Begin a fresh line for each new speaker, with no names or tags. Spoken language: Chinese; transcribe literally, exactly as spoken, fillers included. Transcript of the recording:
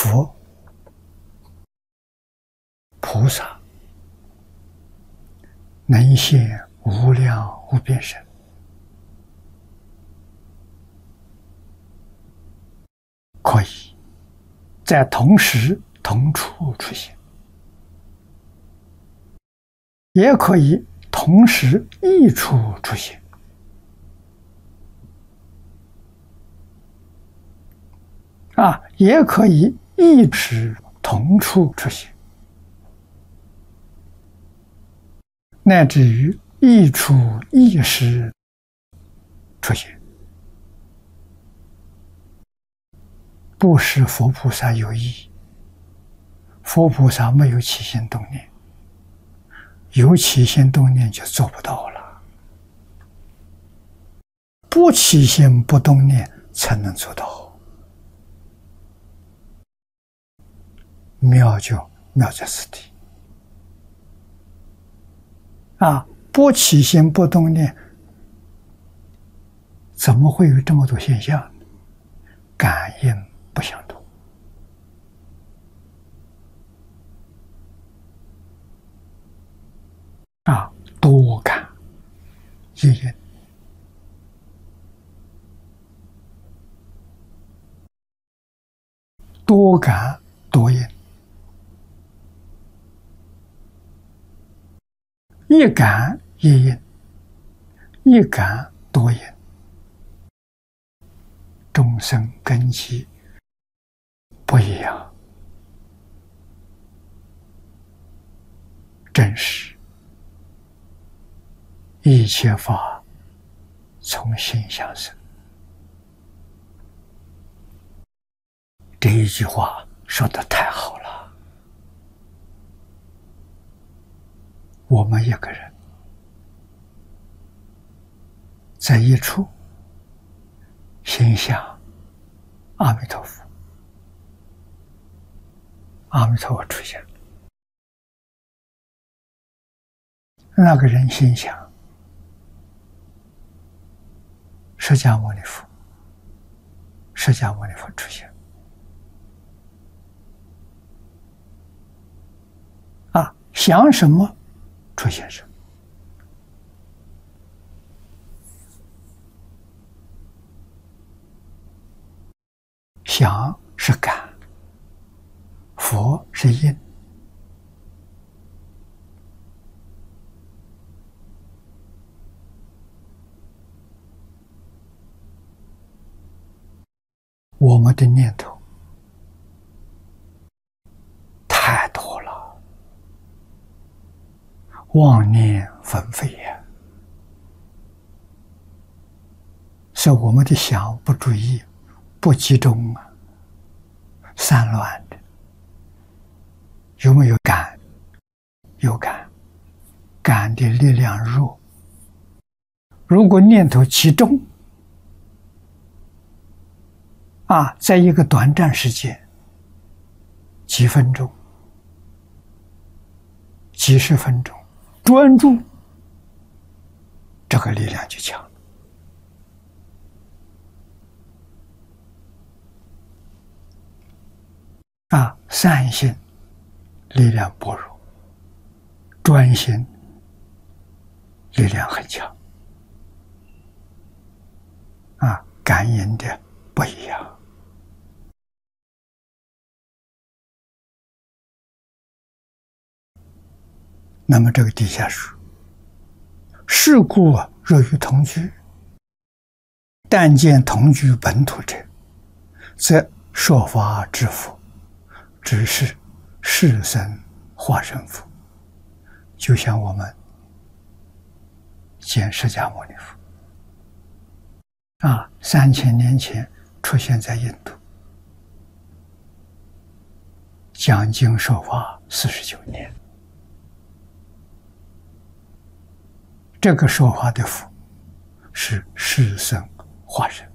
佛、菩萨能现无量无边身，可以在同时同处出现，也可以同时异处出现。啊，也可以异时同处出现，乃至于异处异时出现，不是佛菩萨有意，佛菩萨没有起心动念，有起心动念就做不到了，不起心不动念才能做到。妙就妙在此地啊！不起心不动念，怎么会有这么多现象呢？感应不相同啊，多感一因，多感多因。一感一因，一感多因，众生根基不一样，真实一切法从心相生。这一句话说得太好了。我们一个人在一处心想阿弥陀佛，阿弥陀佛出现，那个人心想释迦牟尼佛，释迦牟尼佛出现啊，想什么出现什么。想是感，佛是因。我们的念头太多了，妄念纷飞呀，是我们的想不注意，不集中啊，散乱的。有没有感？有感，感的力量弱。如果念头集中啊，在一个短暂时间，几分钟、几十分钟，专注，这个力量就强了。啊，散心力量薄弱，专心力量很强。啊，感应的不一样。那么这个底下说，是故若于同居，但见同居本土者，则说法之佛，只是世身化身佛。就像我们见释迦牟尼佛啊，三千年前出现在印度，讲经说法四十九年。这个说法的佛是世身化身，